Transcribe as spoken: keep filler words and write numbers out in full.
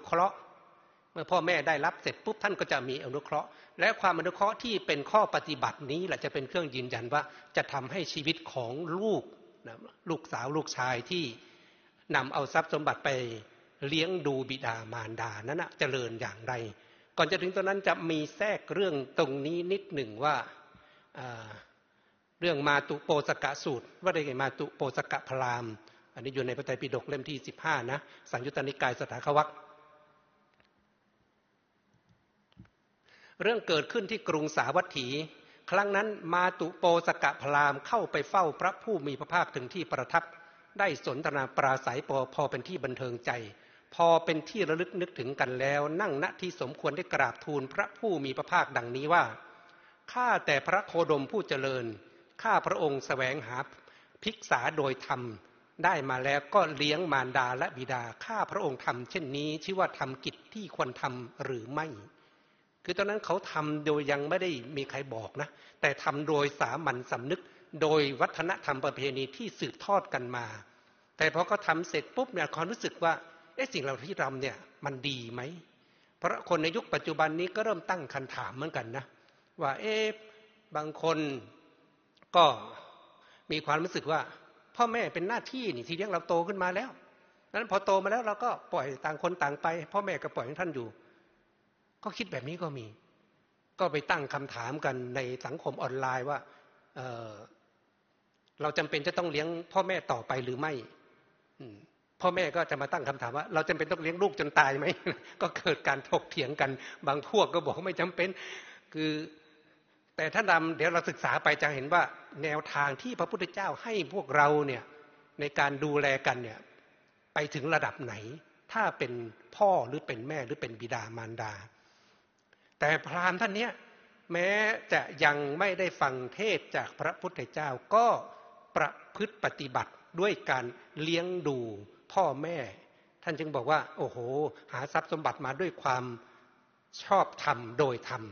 เคราะห์เมื่อพ่อแม่ได้รับเสร็จปุ๊บท่านก็จะมีอนุเคราะห์และความอนุเคราะห์ที่เป็นข้อปฏิบัตินี้แหละจะเป็นเครื่องยืนยันว่าจะทำให้ชีวิตของลูกนะลูกสาวลูกชายที่นำเอาทรัพย์สมบัติไปเลี้ยงดูบิดามารดานั้นนะเจริญอย่างไรก่อนจะถึงตอนนั้นจะมีแทรกเรื่องตรงนี้นิดหนึ่งว่าเรื่องมาตุโปสกะสูตรว่าได้ไงมาตุโปสกะพราหมณ์อันนี้อยู่ในพระไตรปิฎกเล่มที่สิบห้านะสังยุตตนิกายสถาควรรคเรื่องเกิดขึ้นที่กรุงสาวัตถีครั้งนั้นมาตุโปสกะพราหมณ์เข้าไปเฝ้าพระผู้มีพระภาคถึงที่ประทับได้สนทนาปราศัยพอพอเป็นที่บันเทิงใจพอเป็นที่ระลึกนึกถึงกันแล้วนั่งณที่สมควรได้กราบทูลพระผู้มีพระภาคดังนี้ว่าข้าแต่พระโคดมผู้เจริญข้าพระองค์แสวงหาภิกษาโดยธรรมได้มาแล้วก็เลี้ยงมารดาและบิดาข้าพระองค์ทำเช่นนี้ชื่อว่าทำกิจที่ควรทำหรือไม่คือตอนนั้นเขาทำโดยยังไม่ได้มีใครบอกนะแต่ทำโดยสามัญสำนึกโดยวัฒนธรรมประเพณีที่สืบทอดกันมาแต่พอเขาทำเสร็จปุ๊บเนี่ยความรู้สึกว่าเอ๊ะสิ่งเราที่ทำเนี่ยมันดีไหมเพราะคนในยุคปัจจุบันนี้ก็เริ่มตั้งคำถามเหมือนกันนะว่าเอ๊ะบางคนก็มีความรู้สึกว่าพ่อแม่เป็นหน้าที่นี่ที่เลี้ยงเราโตขึ้นมาแล้วนั้นพอโตมาแล้วเราก็ปล่อยต่างคนต่างไปพ่อแม่ก็ปล่อยให้ท่านอยู่ก็คิดแบบนี้ก็มีก็ไปตั้งคำถามกันในสังคมออนไลน์ว่า เอ่อ เราจำเป็นจะต้องเลี้ยงพ่อแม่ต่อไปหรือไม่พ่อแม่ก็จะมาตั้งคำถามว่าเราจำเป็นต้องเลี้ยงลูกจนตายไหม ก็เกิดการถกเถียงกันบางพวกก็บอกไม่จำเป็นคือแต่ถ้านำเดี๋ยวเราศึกษาไปจะเห็นว่าแนวทางที่พระพุทธเจ้าให้พวกเราเนี่ยในการดูแลกันเนี่ยไปถึงระดับไหนถ้าเป็นพ่อหรือเป็นแม่หรือเป็นบิดามารดาแต่พราหมณ์ท่านเนี้ยแม้จะยังไม่ได้ฟังเทศจากพระพุทธเจ้าก็ประพฤติปฏิบัติด้วยการเลี้ยงดูพ่อแม่ท่านจึงบอกว่าโอ้โหหาทรัพย์สมบัติมาด้วยความชอบธรรมโดยธรรม